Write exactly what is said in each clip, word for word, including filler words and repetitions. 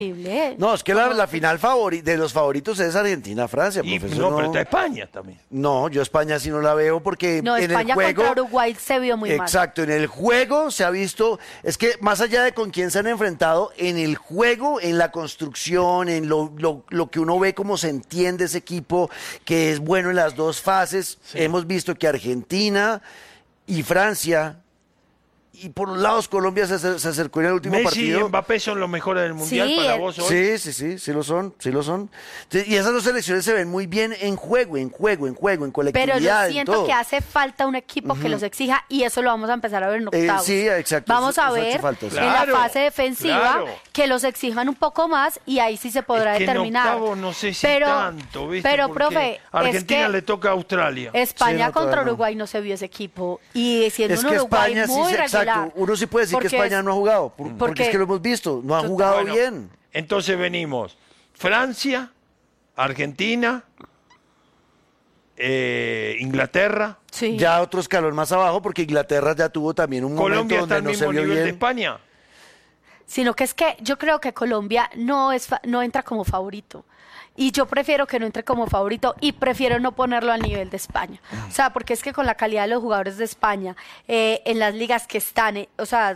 Increíble. No, es que la, la final favori- de los favoritos es Argentina-Francia, Y, profesor. no, no, pero está España también. no, yo España sí no la veo porque No, en España el juego... contra Uruguay se vio muy mal. Exacto, en el juego se ha visto, es que más allá de con quién se han enfrentado, en el juego, en la construcción, en lo, lo, lo que uno ve, cómo se entiende ese equipo, que es bueno en las dos fases, Sí. hemos visto que Argentina y Francia, y por los lados Colombia se, acer- se acercó en el último Messi partido. y Mbappé son los mejores del Mundial Sí, para el- vos hoy. Sí, sí, sí, sí lo son, sí lo son. Sí, y esas dos selecciones se ven muy bien en juego, en juego, en juego, en Pero colectividad, yo en siento todo. que hace falta un equipo que los exija y eso lo vamos a empezar a ver en Eh, octavos. sí, exacto, Vamos eso- a eso hace ver falta, sí. en la Claro, fase defensiva claro. que los exijan un poco más y ahí sí se podrá Es que en determinar. octavos no sé si pero, tanto, ¿viste? Pero, Porque profe, a Argentina es que le toca a Australia. España Sí, no, contra todavía no. Uruguay no se vio ese equipo y siendo Es un que Uruguay España sí, muy sí, regular. exacto. Uno sí puede decir que Porque España es- no ha jugado, por- porque, porque- es que lo hemos visto, no ha Total. jugado Bueno, bien. Entonces venimos Francia, Argentina, eh, Inglaterra, Sí. Ya otro escalón más abajo, porque Inglaterra ya tuvo también un Colombia momento está al donde no se mismo vio nivel de bien. España. Sino que es que yo creo que Colombia no es fa- no entra como favorito. Y yo prefiero que no entre como favorito y prefiero no ponerlo al nivel de España. O sea, porque es que con la calidad de los jugadores de España, eh, en las ligas que están, eh, o sea,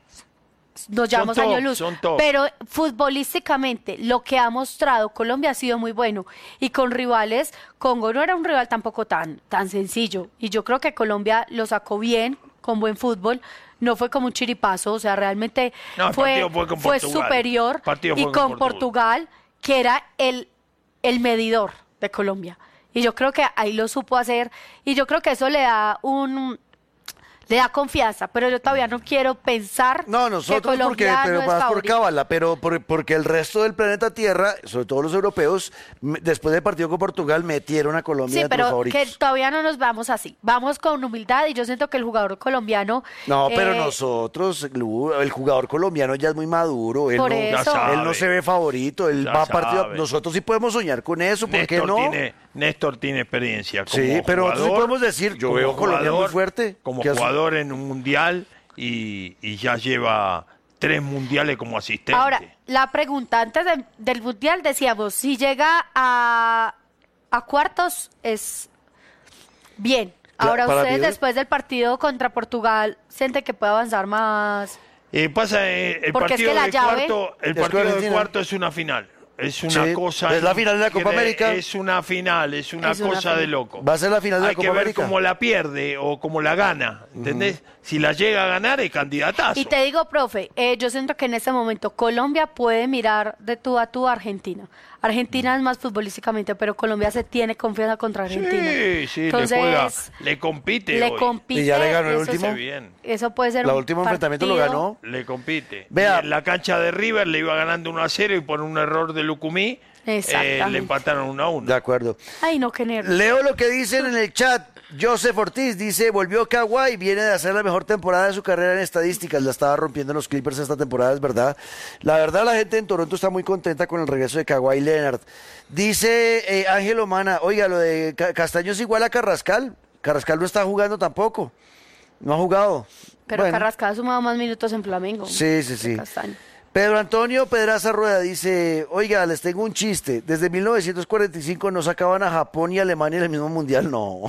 nos llevamos top, años luz. son top. Pero futbolísticamente, lo que ha mostrado Colombia ha sido muy bueno. Y con rivales, Congo no era un rival tampoco tan, tan sencillo. Y yo creo que Colombia lo sacó bien, con buen fútbol. No fue como un chiripazo, o sea, realmente No, el fue, partido fue con fue Portugal. superior. El partido Y fue con con Portugal, que era el, el medidor de Colombia. Y yo creo que ahí lo supo hacer. Y yo creo que eso le da un... Le da confianza, pero yo todavía no quiero pensar No, que nosotros porque, Colombia pero no es más por favorito. cábala, pero por- porque el resto del planeta Tierra, sobre todo los europeos, me- después del partido con Portugal, metieron a Colombia Sí, entre los pero que favoritos. todavía no nos vamos así. Vamos con humildad y yo siento que el jugador colombiano... No, pero eh, nosotros, Lu, el jugador colombiano ya es muy maduro, él, Por no, eso. Ya él no sabe. se ve favorito, él Ya va a partido, sabe. nosotros sí podemos soñar con eso, ¿por qué Néstor, no? tiene, Néstor tiene experiencia como Sí, pero nosotros sí jugador, podemos decir, yo como veo a Colombia muy jugador, fuerte. Como que hace- jugador en un mundial y, y ya lleva tres mundiales como asistente. Ahora, la pregunta, antes de- del Mundial decíamos, si llega a, a cuartos es bien. Cla- Ahora, para ustedes mí es- después del partido contra Portugal, ¿sienten que puede avanzar más? Eh, pasa, eh, el Porque es partido que la del llave- cuarto, el Es con partido del Argentina. cuarto es una final. Es una Sí, cosa. es la final de la Copa incre- América. Es una final, es una Es una cosa final. de loco. Va a ser la final de Hay la que Copa ver América. cómo la pierde o cómo la gana, ¿entendés? Si la llega a ganar es candidatazo. Y te digo, profe, eh, yo siento que en este momento Colombia puede mirar de tú a tú a Argentina. Argentina es más futbolísticamente, pero Colombia se tiene confianza contra Argentina. Sí, sí, Entonces, le juega, le compite le hoy. compite. Y ya le ganó el eso último. se- Bien. Eso puede ser La un último enfrentamiento lo partido- ganó. Le compite. Vea. Y en la cancha de River le iba ganando uno a cero y por un error de Lucumí eh, Exactamente. le empataron uno a uno. De acuerdo. Ay, no, qué nervios. Leo lo que dicen en el chat. Joseph Ortiz dice, volvió Kawhi, viene de hacer la mejor temporada de su carrera en estadísticas, la estaba rompiendo en los Clippers esta temporada, es verdad. La verdad, la gente en Toronto está muy contenta con el regreso de Kawhi Leonard. Dice eh, Ángel Omana, oiga, lo de Ca- Castaño es igual a Carrascal. Carrascal no está jugando tampoco. No ha jugado. Pero Bueno, Carrascal ha sumado más minutos en Flamengo. Sí, sí, sí. Castaño. Pedro Antonio Pedraza Rueda dice, oiga, les tengo un chiste. Desde mil novecientos cuarenta y cinco no sacaban a Japón y Alemania en el mismo mundial. No.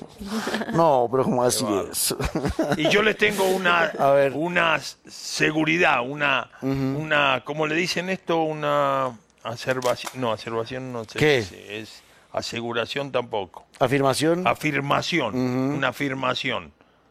No, pero ¿cómo así es? Y yo les tengo una, A ver. una seguridad, una, una, ¿cómo le dicen esto? Una acervación, no, acervación no sé, ¿Qué? dice, es aseguración tampoco. Afirmación. Afirmación, una afirmación.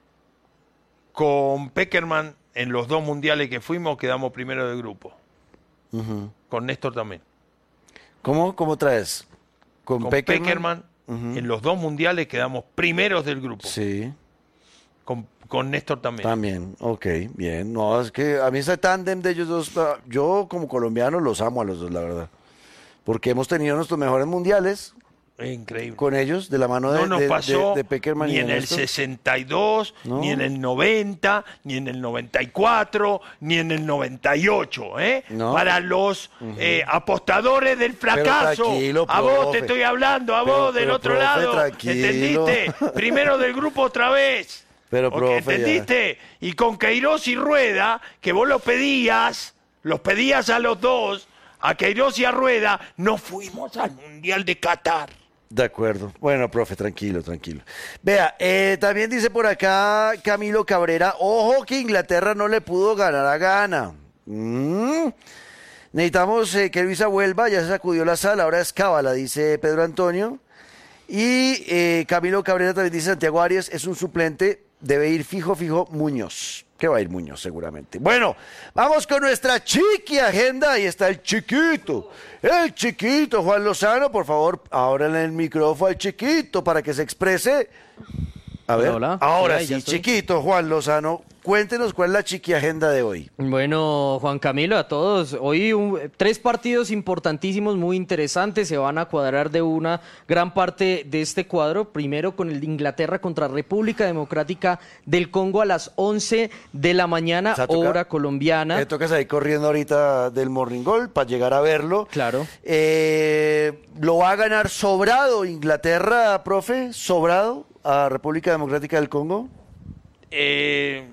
Con Peckerman, en los dos mundiales que fuimos, quedamos primero del grupo. Con Néstor también. ¿Cómo? ¿Cómo traes? Con, Con Peckerman. Peckerman, en los dos mundiales quedamos primeros del grupo. Sí, Con, con Néstor también. también. Ok, bien. No, es que a mí ese tándem de ellos dos, ah, yo como colombiano los amo a los dos, la verdad. Porque hemos tenido nuestros mejores mundiales Es increíble. con ellos, de la mano de, No nos de- pasó de- de Peckerman ni y en de el Néstor. sesenta y dos, No. ni en el noventa, ni en el noventa y cuatro, ni en el noventa y ocho, ¿eh? No. Para los eh, apostadores del fracaso. tranquilo, a vos profe. te estoy hablando, a Pero- vos del pero, otro profe, lado. tranquilo. ¿Entendiste? Primero del grupo otra vez. Pero, Porque, profe, ya. ¿entendiste? Y con Queiroz y Rueda, que vos los pedías, los pedías a los dos, a Queiroz y a Rueda, no fuimos al Mundial de Qatar. De acuerdo. Bueno, profe, tranquilo, tranquilo. Vea, eh, también dice por acá Camilo Cabrera, ojo que Inglaterra no le pudo ganar a Ghana. Mm. Necesitamos eh, que Luisa vuelva, ya se sacudió la sala, ahora es cábala, dice Pedro Antonio. Y eh, Camilo Cabrera también dice, Santiago Arias es un suplente, debe ir fijo, fijo Muñoz. Que va a ir Muñoz seguramente. Bueno, vamos con nuestra chiqui agenda. Ahí está el chiquito, el chiquito Juan Lozano. Por favor, ábranle el micrófono al chiquito para que se exprese. A ver, hola, hola. ahora Sí, sí, estoy. chiquito Juan Lozano. Cuéntenos cuál es la chiqui agenda de hoy. Bueno, Juan Camilo, a todos. Hoy un, tres partidos importantísimos, muy interesantes. Se van a cuadrar de una gran parte de este cuadro. Primero con el de Inglaterra contra República Democrática del Congo a las once de la mañana, O sea, toca- hora colombiana. Me toca salir corriendo ahorita del Morning Goal para llegar a verlo. Claro. Eh, ¿Lo va a ganar sobrado Inglaterra, profe? ¿Sobrado a República Democrática del Congo? Eh,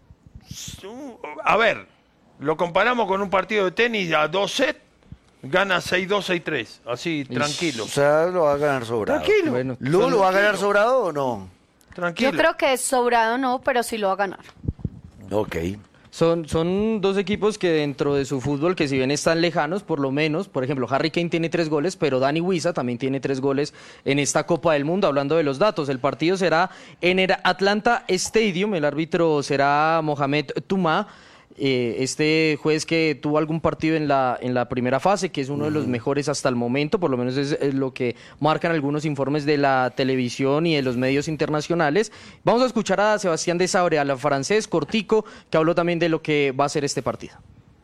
su- a ver, lo comparamos con un partido de tenis a dos sets, gana seis dos, seis tres, así, tranquilo. O sea, lo va a ganar sobrado. Tranquilo. Bueno, ¿Lu son- lo va a ganar sobrado o no? Tranquilo. Yo creo que es sobrado no, pero sí lo va a ganar. Ok. Son, son dos equipos que dentro de su fútbol, que si bien están lejanos, por lo menos, por ejemplo, Harry Kane tiene tres goles, pero Dani Huiza también tiene tres goles en esta Copa del Mundo. Hablando de los datos, el partido será en el Atlanta Stadium, el árbitro será Mohamed Touma, eh, este juez que tuvo algún partido en la, en la primera fase, que es uno de los mejores hasta el momento, por lo menos es, es lo que marcan algunos informes de la televisión y de los medios internacionales. Vamos a escuchar a Sebastián de Saureal, francés, cortico, que habló también de lo que va a ser este partido.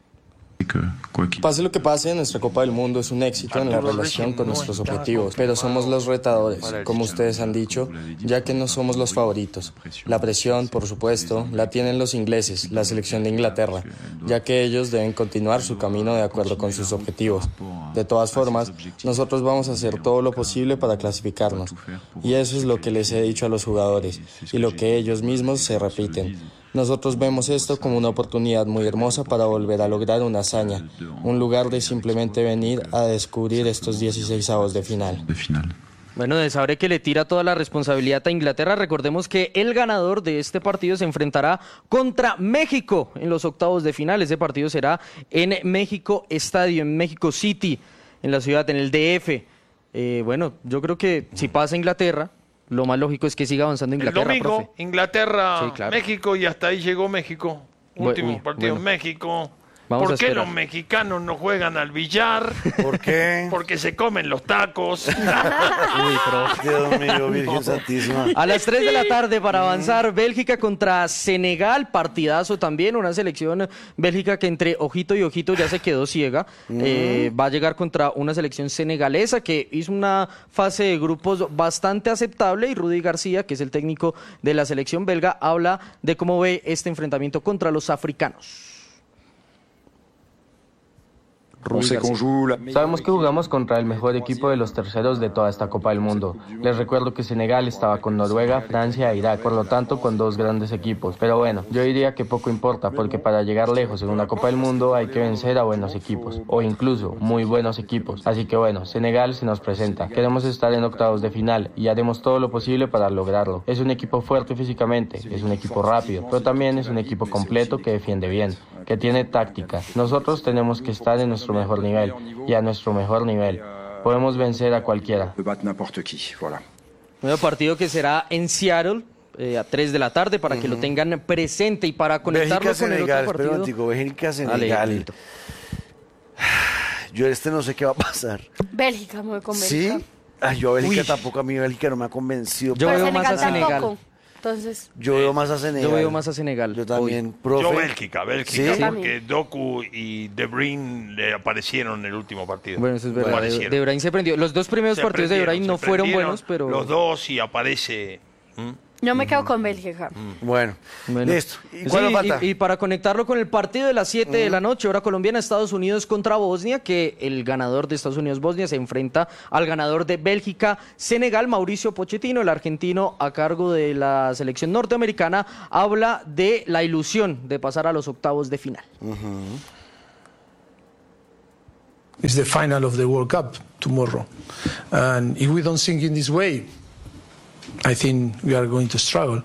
Pase lo que pase, nuestra Copa del Mundo es un éxito en la Arturo relación Reyes con no nuestros está objetivos, pero somos los retadores, como ustedes han dicho, ya que no somos los favoritos. La presión, por supuesto, la tienen los ingleses, la selección de Inglaterra, ya que ellos deben continuar su camino de acuerdo con sus objetivos. De todas formas, nosotros vamos a hacer todo lo posible para clasificarnos, y eso es lo que les he dicho a los jugadores, y lo que ellos mismos se repiten. Nosotros vemos esto como una oportunidad muy hermosa para volver a lograr una hazaña, un lugar de simplemente venir a descubrir estos dieciseisavos de final. Bueno, de Sabre que le tira toda la responsabilidad a Inglaterra. Recordemos que el ganador de este partido se enfrentará contra México en los octavos de final. Ese partido será en México Estadio, en México City, en la ciudad, en el D F. Eh, bueno, yo creo que si pasa Inglaterra, lo más lógico es que siga avanzando El Inglaterra, domingo, profe. Inglaterra, Sí, claro. México, y hasta ahí llegó México. Bu- Último uy, partido bueno. en México. Vamos a ¿Por qué esperar. los mexicanos no juegan al billar? ¿Por qué? Porque se comen los tacos. Uy, profe. Dios mío, Virgen Santísima. A las tres de la tarde para avanzar, Bélgica contra Senegal, partidazo también, una selección Bélgica que entre ojito y ojito ya se quedó ciega, eh, va a llegar contra una selección senegalesa que hizo una fase de grupos bastante aceptable y Rudy García, que es el técnico de la selección belga, habla de cómo ve este enfrentamiento contra los africanos. Sabemos que jugamos contra el mejor equipo de los terceros de toda esta Copa del Mundo. Les recuerdo que Senegal estaba con Noruega, Francia e Irak, por lo tanto con dos grandes equipos. Pero bueno, yo diría que poco importa, porque para llegar lejos en una Copa del Mundo hay que vencer a buenos equipos, o incluso muy buenos equipos. Así que bueno, Senegal se nos presenta. Queremos estar en octavos de final y haremos todo lo posible para lograrlo. Es un equipo fuerte físicamente, es un equipo rápido, pero también es un equipo completo que defiende bien, que tiene táctica. Nosotros tenemos que estar en nuestro mejor nivel, y a nuestro mejor nivel podemos vencer a cualquiera. Un partido que será en Seattle eh, a tres de la tarde para que lo tengan presente y para conectarlo Bélgica, con el Senegal, otro espera un partido. momentico, Bélgica, Dale, Senegal. Carlito. Yo este no sé qué va a pasar. Bélgica, me voy con Bélgica. ¿Sí? Ay, yo a Bélgica Uy. tampoco, a mí Bélgica no me ha convencido. Yo Pero veo más a Senegal Senegal. tampoco. Entonces, Yo veo más a Senegal. Yo veo más a Senegal. Yo también, Hoy. profe. Yo Bélgica, Bélgica, ¿Sí? porque Doku y De Bruyne le aparecieron en el último partido. Bueno, eso es verdad. Aparecieron. De Bruyne se prendió. Los dos primeros Se partidos de prendieron, Bruyne no se fueron prendieron buenos, pero... Los dos y aparece... ¿Mm? yo me quedo con Bélgica. Bueno, Bueno. listo. ¿Y Sí, cuál nos falta? y, y para conectarlo con el partido de las siete de la noche, hora colombiana, Estados Unidos contra Bosnia, que el ganador de Estados Unidos-Bosnia se enfrenta al ganador de Bélgica-Senegal, Mauricio Pochettino, el argentino a cargo de la selección norteamericana, habla de la ilusión de pasar a los octavos de final. It's the final of the World Cup tomorrow. And if we don't think in this way, I think we are going to struggle.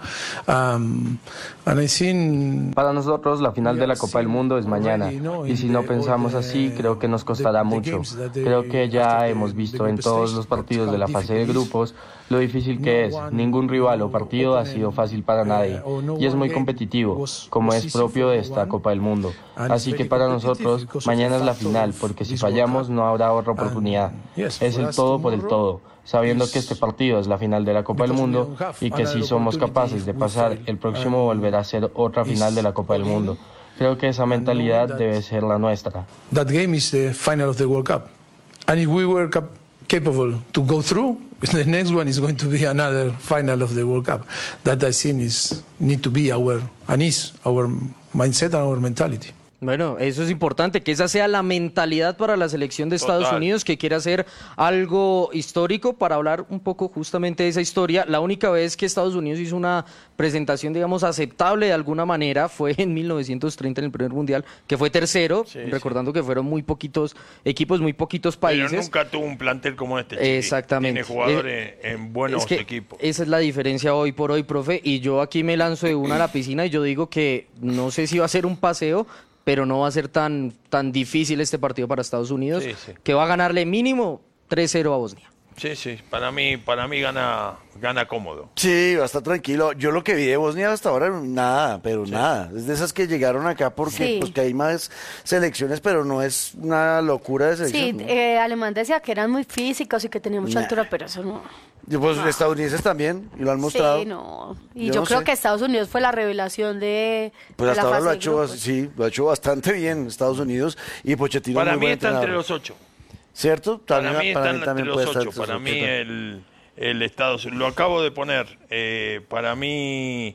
Um, and I think Para nosotros la final de la Copa del Mundo es mañana y si no pensamos así creo que nos costará mucho. Creo que ya hemos visto en todos los partidos de la fase de grupos lo difícil que es. Ningún rival o partido ha sido fácil para nadie y es muy competitivo, como es propio de esta Copa del Mundo. Así que para nosotros mañana es la final porque si fallamos no habrá otra oportunidad. Es el todo por el todo, sabiendo que este partido es la final de la Copa del Mundo y que si somos capaces de pasar, el próximo volverá a ser otra final de la Copa del Mundo. Creo que esa mentalidad debe ser la nuestra. that game is the final of the World Cup. And if we were cap- capable to go through, the next one is going to be another final of the World Cup. That I think is need to be our, and is our mindset and our mentality. Bueno, eso es importante, que esa sea la mentalidad para la selección de Estados Total. Unidos, que quiere hacer algo histórico. Para hablar un poco justamente de esa historia, la única vez que Estados Unidos hizo una presentación, digamos, aceptable de alguna manera fue en mil novecientos treinta en el primer mundial, que fue tercero, Sí, recordando sí. que fueron muy poquitos equipos, muy poquitos países. Pero nunca tuvo un plantel como este. Chiqui. Exactamente. Tiene jugadores en, en buenos Es que equipos. esa es la diferencia hoy por hoy, profe, y yo aquí me lanzo de una a la piscina y yo digo que no sé si va a ser un paseo, pero no va a ser tan, tan difícil este partido para Estados Unidos, Sí, sí. que va a ganarle mínimo tres cero a Bosnia. Sí, sí, para mí, para mí gana, gana cómodo. Sí, va a estar tranquilo. Yo lo que vi de Bosnia hasta ahora, nada, pero nada. Es de esas que llegaron acá porque Sí. pues, que hay más selecciones, pero no es una locura de Sí, selección. ¿no? eh, Alemán decía que eran muy físicos y que tenían mucha Nah. altura, pero eso no. Y, pues estadounidenses también, y lo han mostrado. Sí, no. Y Yo yo, no creo sé. que Estados Unidos fue la revelación de, Pues de hasta la ahora fase lo ha de hecho, grupos. sí, lo ha hecho bastante bien Estados Unidos y Pochettino Para es muy mí buen está entre entrenador. los ocho. ¿Cierto? Para También- mí están entre también los puede estar ocho. entre los Para ocho mí también. el, el Estados Unidos. Lo acabo de poner. eh, para mí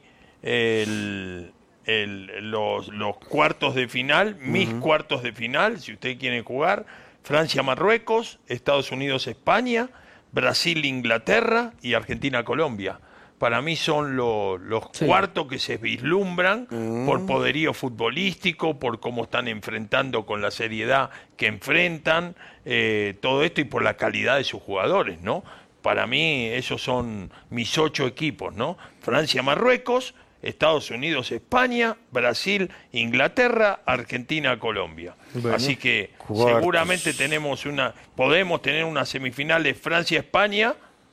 el, el- los, los cuartos de final, mis cuartos de final, si ustedes quieren jugar, Francia-Marruecos, Estados Unidos-España, Brasil-Inglaterra y Argentina-Colombia. Para mí son lo- los Sí. cuartos que se vislumbran Mm. por poderío futbolístico, por cómo están enfrentando con la seriedad que enfrentan, eh, todo esto y por la calidad de sus jugadores, ¿no? Para mí esos son mis ocho equipos, ¿no? Francia-Marruecos, Estados Unidos-España, Brasil-Inglaterra, Argentina-Colombia. Así que jugadores. seguramente tenemos una, podemos tener una semifinal de Francia-España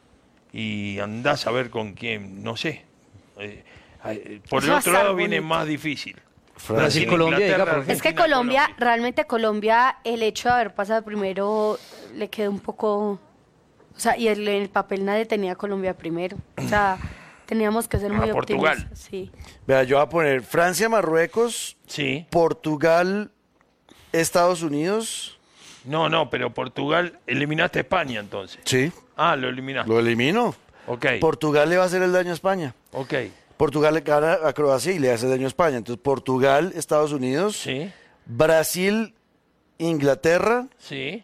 y andás a ver con quién, no sé. Eh, eh, por Eso el va a otro estar lado viene bonito. más difícil. Brasil, Colombia, diga, Inglaterra, profe. Es que Argentina, Colombia, Colombia. realmente Colombia, el hecho de haber pasado primero le quedó un poco, o sea, y el, el papel nadie tenía a Colombia primero. O sea, teníamos que ser muy A Portugal. optimistas. Sí. Vea, yo voy a poner Francia, Marruecos, Sí. Portugal, Estados Unidos. No, no, pero Portugal eliminaste a España entonces. Sí. Ah, lo eliminaste. Lo elimino. Ok. Portugal le va a hacer el daño a España. Ok. Portugal le gana a Croacia y le hace daño a España. Entonces, Portugal, Estados Unidos, Sí. Brasil, Inglaterra Sí.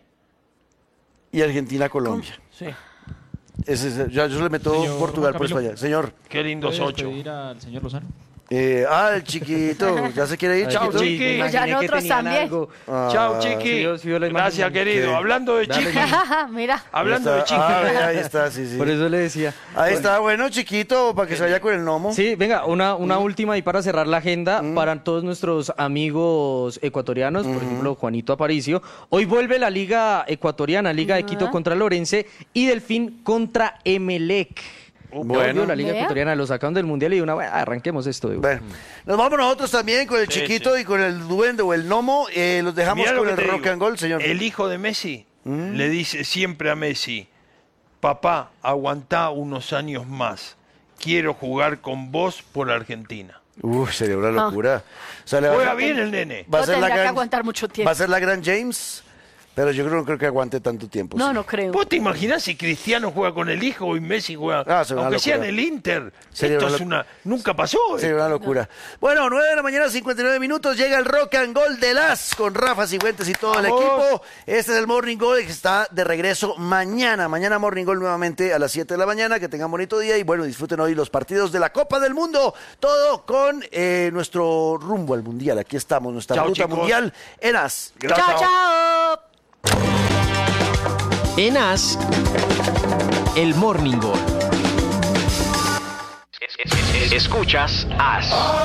y Argentina, Colombia. Sí. Ese es el- ya yo le meto Señor Portugal Juan por Camilo. España. Señor. Qué lindos ¿Puede ocho. despedir al señor Lozano? Eh, ah, el chiquito. ¿Ya se quiere ir, Chao, chiquito? chiqui. Me Pues ya imaginé que nosotros tenían también. algo. Chao, Ah, Chiqui. sí, yo- sí, yo la Gracias, imaginé. querido. ¿Qué? Hablando de Dale, Chiqui. Mira. Hablando de Ahí está. Chiqui. Ah, ve, ahí está, sí, sí. Por eso le decía. Ahí está, bueno, chiquito, para que se vaya con el gnomo. Sí, venga, una, una última y para cerrar la agenda, para todos nuestros amigos ecuatorianos, por ejemplo, Juanito Aparicio. Hoy vuelve la Liga Ecuatoriana, Liga de Quito contra Lorense y Delfín contra Emelec. Bueno. Obvio, la Liga Vea. Ecuatoriana lo sacaron del Mundial y de una vez arranquemos esto. de una. Bueno, nos vamos nosotros también con el Sí, chiquito sí. y con el duende o el gnomo. Eh, los dejamos Mirá lo con que el te rock digo. and roll, señor. El hijo de Messi le dice siempre a Messi, papá, aguantá unos años más. Quiero jugar con vos por Argentina. Uf, sería una locura. O sea, le va a Juega ser- bien el nene. Va a No ser la tendrá que gran, aguantar mucho tiempo. Va a ser la gran James, pero yo creo, no creo que aguante tanto tiempo. No, sí. no creo. ¿Vos te imaginás si Cristiano juega con el hijo y Messi juega? Ah, sería una aunque sea en locura. el Inter. Sería Esto una es loc- una. Nunca pasó. eh. Sería una locura. Bueno, nueve de la mañana, cincuenta y nueve minutos. Llega el Rock and Gold de las con Rafa Cifuentes y todo el Vamos. equipo. Este es el Morning Gold que está de regreso mañana. Mañana Morning Gold nuevamente a las siete de la mañana. Que tengan bonito día y bueno, disfruten hoy los partidos de la Copa del Mundo. Todo con eh, nuestro rumbo al Mundial. Aquí estamos, nuestra Chao, ruta chicos. mundial en AS. Chao, chao. En As, el Morning Gol. Escuchas As.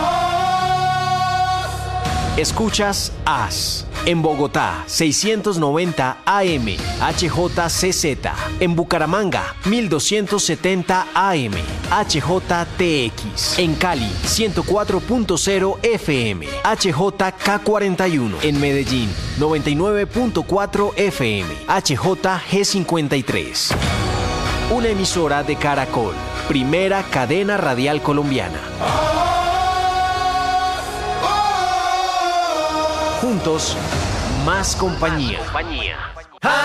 Escuchas As. En Bogotá, seiscientos noventa A M, H J C Z. En Bucaramanga, mil doscientos setenta A M, H J T X. En Cali, ciento cuatro punto cero F M, H J K cuarenta y uno. En Medellín, noventa y nueve punto cuatro F M, H J G cincuenta y tres. Una emisora de Caracol, primera cadena radial colombiana. Juntos, más compañía.